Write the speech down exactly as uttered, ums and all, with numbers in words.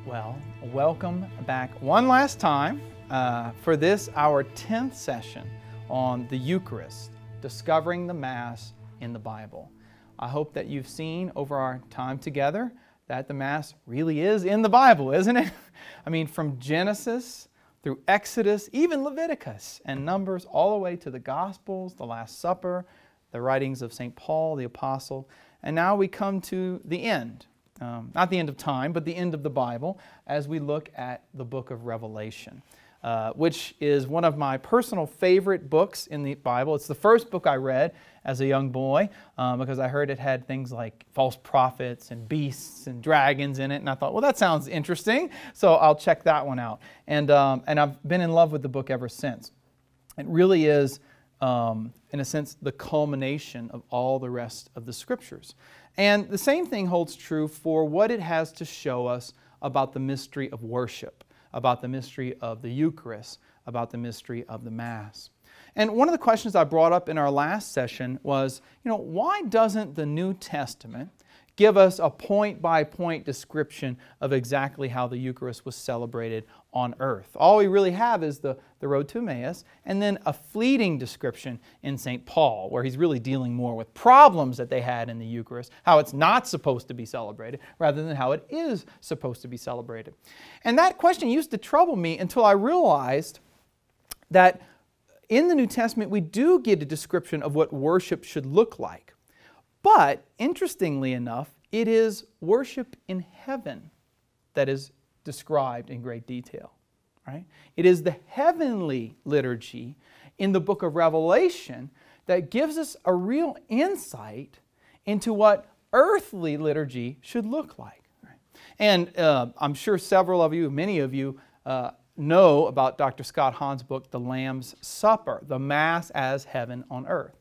Well, welcome back one last time uh, for this, our tenth session on the Eucharist, discovering the Mass in the Bible. I hope that you've seen over our time together that the Mass really is in the Bible, isn't it? I mean, from Genesis through Exodus, even Leviticus and Numbers, all the way to the Gospels, the Last Supper, the writings of Saint Paul, the Apostle, and now we come to the end. Um, not the end of time, but the end of the Bible, as we look at the book of Revelation, uh, which is one of my personal favorite books in the Bible. It's the first book I read as a young boy um, because I heard it had things like false prophets and beasts and dragons in it, and I thought, well, that sounds interesting, so I'll check that one out. And, um, and I've been in love with the book ever since. It really is, um, in a sense, the culmination of all the rest of the Scriptures. And the same thing holds true for what it has to show us about the mystery of worship, about the mystery of the Eucharist, about the mystery of the Mass. And one of the questions I brought up in our last session was, you know, why doesn't the New Testament give us a point-by-point description of exactly how the Eucharist was celebrated on earth? All we really have is the, the road to Emmaus, and then a fleeting description in Saint Paul, where he's really dealing more with problems that they had in the Eucharist, how it's not supposed to be celebrated, rather than how it is supposed to be celebrated. And that question used to trouble me until I realized that in the New Testament we do get a description of what worship should look like. But, interestingly enough, it is worship in heaven that is described in great detail. Right? It is the heavenly liturgy in the book of Revelation that gives us a real insight into what earthly liturgy should look like. Right? And uh, I'm sure several of you, many of you, uh, know about Doctor Scott Hahn's book, The Lamb's Supper, the Mass as Heaven on Earth.